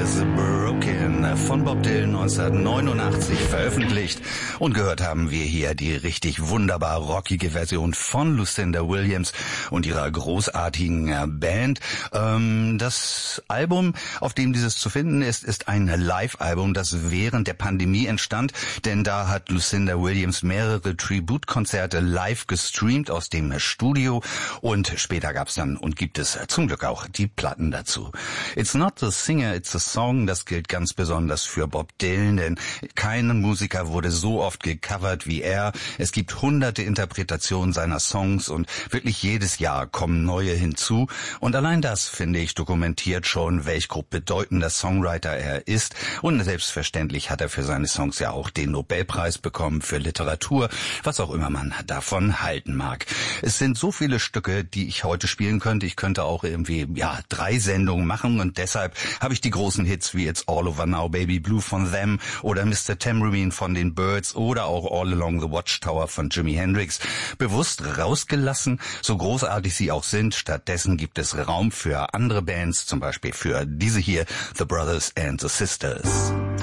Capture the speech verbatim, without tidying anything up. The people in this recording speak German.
Is Broken von Bob Dylan neunzehnhundertneunundachtzig veröffentlicht. Und gehört haben wir hier die richtig wunderbar rockige Version von Lucinda Williams und ihrer großartigen Band. Ähm, das Album, auf dem dieses zu finden ist, ist ein Live-Album, das während der Pandemie entstand, denn da hat Lucinda Williams mehrere Tribute-Konzerte live gestreamt aus dem Studio und später gab es dann und gibt es zum Glück auch die Platten dazu. It's not the singer, it's a song, das gilt ganz besonders für Bob Dylan, denn kein Musiker wurde so oft gecovert wie er. Es gibt hunderte Interpretationen seiner Songs und wirklich jedes Jahr kommen neue hinzu. Und allein das, finde ich, dokumentiert schon, welch grob bedeutender Songwriter er ist. Und selbstverständlich hat er für seine Songs ja auch den Nobelpreis bekommen für Literatur, was auch immer man davon halten mag. Es sind so viele Stücke, die ich heute spielen könnte. Ich könnte auch irgendwie, ja, drei Sendungen machen und deshalb habe ich die großen Hits wie It's All Over Now, Baby Blue von Them oder Mister Tambourine von den Byrds oder auch All Along the Watchtower von Jimi Hendrix bewusst rausgelassen, so großartig sie auch sind. Stattdessen gibt es Raum für andere Bands, zum Beispiel für diese hier, The Brothers and the Sisters.